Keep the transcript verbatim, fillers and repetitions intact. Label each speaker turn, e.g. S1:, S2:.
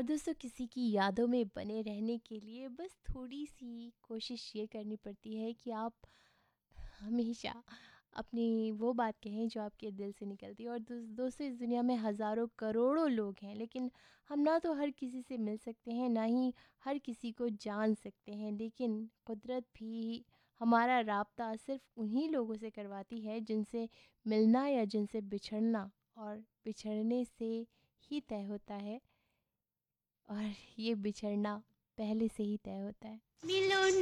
S1: और दोस्तों किसी की यादों में बने रहने के लिए बस थोड़ी-सी कोशिश ये करनी पड़ती है कि आप हमेशा अपनी वो बात कहें जो आपके दिल से निकलती है। और दोस दोस्तों इस दुनिया में हज़ारों करोड़ों लोग हैं, लेकिन हम ना तो हर किसी से मिल सकते हैं, ना ही हर किसी को जान सकते हैं। लेकिन कुदरत भी हमारा राब्ता सिर्फ़ उन्हीं लोगों से करवाती है जिनसे मिलना या जिनसे बिछड़ना और बिछड़ने से ही तय होता है। और ये बिछड़ना पहले से ही तय होता है।
S2: मिलो